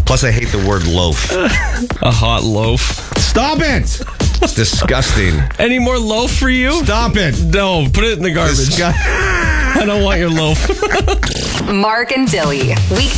Plus, I hate the word loaf. A hot loaf. Stop it! It's disgusting. Any more loaf for you? Stop it. No, put it in the garbage. I don't want your loaf. Mark and Billy. Weekday